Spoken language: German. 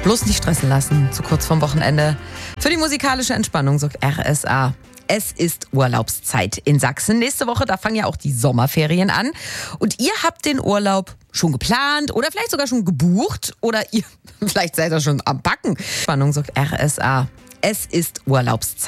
Bloß nicht stressen lassen, zu kurz vorm Wochenende. Für die musikalische Entspannung sorgt RSA. Es ist Urlaubszeit in Sachsen. Nächste Woche, da fangen ja auch die Sommerferien an. Und ihr habt den Urlaub schon geplant oder vielleicht sogar schon gebucht. Oder ihr vielleicht seid ihr schon am Backen. Spannung sorgt RSA. Es ist Urlaubszeit.